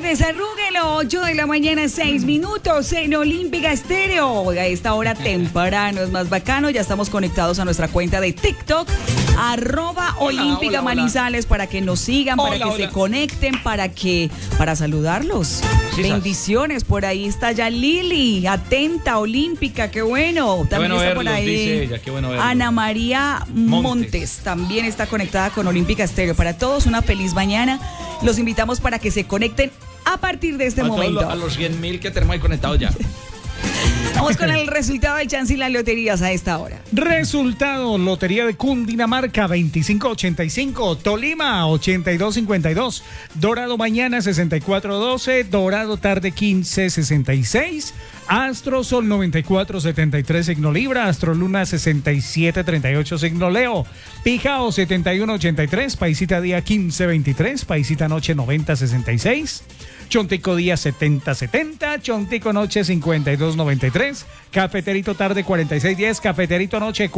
desarrúguelo. 8 de la mañana, 6 minutos en Olímpica Estéreo. A esta hora temprano es más bacano. Ya estamos conectados a nuestra cuenta de TikTok, @Olímpica Manizales, para que nos sigan, para que se conecten, para saludarlos. Sí, bendiciones. Por ahí está ya Lili, atenta, Olímpica, qué bueno. También está por ahí dice ella, qué bueno verlos. Ana María Montes también está conectada con Olímpica Estéreo. Para todos, una feliz mañana. Los invitamos para que se conecten a partir de este momento. A los 100.000 que tenemos ahí conectados ya. Vamos con el resultado del chance y las loterías a esta hora. Resultado: Lotería de Cundinamarca 2585, Tolima 8252, Dorado mañana 6412, Dorado tarde 1566, Astro Sol 9473, signo Libra, Astro Luna 6738, signo Leo, Pijao 7183, Paisita día 1523, Paisita noche 9066, Chontico día 7070, Chontico noche 5293, Cafeterito tarde 4610, Cafeterito noche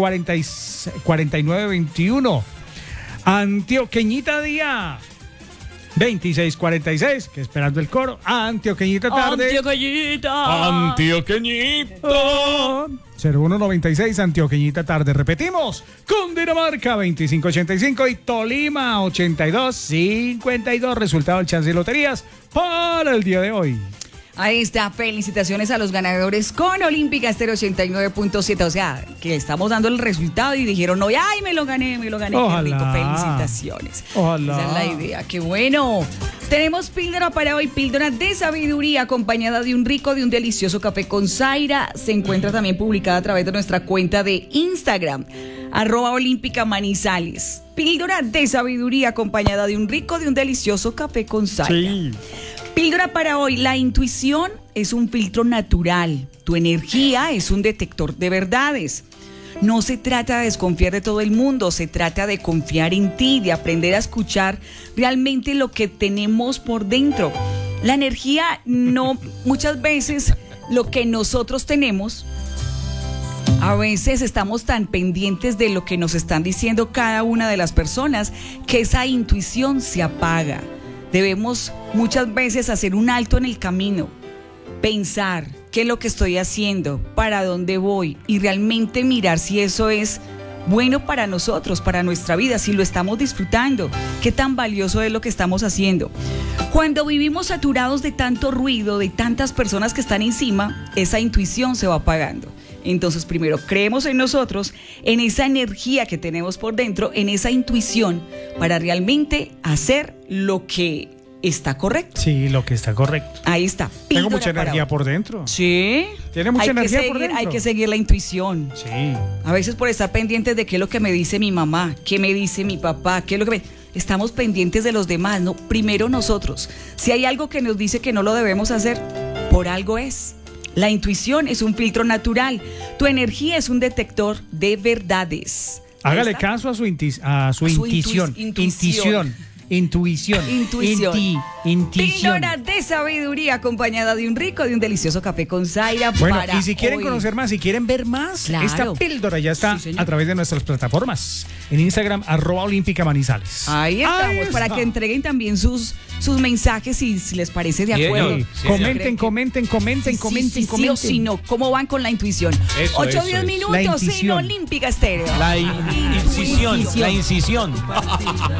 4921, Antioqueñita día 2646, que esperando el coro, Antioqueñita tarde. Antioqueñita 0196, Antioqueñita tarde. Repetimos: Cundinamarca 2585 y Tolima 8252. Resultado del chance de loterías para el día de hoy. Ahí está, felicitaciones a los ganadores con Olímpica Estéreo 89.7. O sea, que estamos dando el resultado y dijeron, no, ay, me lo gané. Ojalá. Qué rico, felicitaciones. Ojalá. Esa es la idea, qué bueno. Tenemos píldora para hoy, píldora de sabiduría acompañada de un delicioso café con Zaira. Se encuentra también publicada a través de nuestra cuenta de Instagram, @Olímpica Manizales. Píldora de sabiduría acompañada de un delicioso café con Zaira. Sí. Píldora para hoy: la intuición es un filtro natural. Tu energía es un detector de verdades. No se trata de desconfiar de todo el mundo, se trata de confiar en ti, de aprender a escuchar realmente lo que tenemos por dentro. La energía no, muchas veces lo que nosotros tenemos, a veces estamos tan pendientes de lo que nos están diciendo cada una de las personas que esa intuición se apaga. Debemos muchas veces hacer un alto en el camino, pensar qué es lo que estoy haciendo, para dónde voy y realmente mirar si eso es bueno para nosotros, para nuestra vida, si lo estamos disfrutando, qué tan valioso es lo que estamos haciendo. Cuando vivimos saturados de tanto ruido, de tantas personas que están encima, esa intuición se va apagando. Entonces, primero, creemos en nosotros, en esa energía que tenemos por dentro, en esa intuición, para realmente hacer lo que está correcto. Sí, lo que está correcto. Ahí está. Tengo mucha energía por dentro. Sí. Tiene mucha energía por dentro. Hay que seguir la intuición. Sí. A veces por estar pendientes de qué es lo que me dice mi mamá, qué me dice mi papá, qué es lo que me... Estamos pendientes de los demás, ¿no? Primero nosotros. Si hay algo que nos dice que no lo debemos hacer, por algo es. La intuición es un filtro natural. Tu energía es un detector de verdades. Hágale caso a su intuición. Intuición. Píldora de sabiduría acompañada de un delicioso café con Zaira. Bueno, y si quieren conocer más, si quieren ver más, claro, esta píldora ya está a través de nuestras plataformas. En Instagram, @Olímpica Manizales. Ahí estamos, para que entreguen también sus mensajes y si les parece de acuerdo. Sí, comenten. Sí o si no, ¿cómo van con la intuición? 8-10 minutos en Olímpica Estéreo. La incisión.